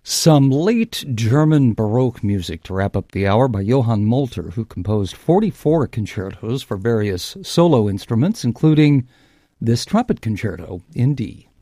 Some late German Baroque music to wrap up the hour by Johann Molter, who composed 44 concertos for various solo instruments, including this trumpet concerto in D.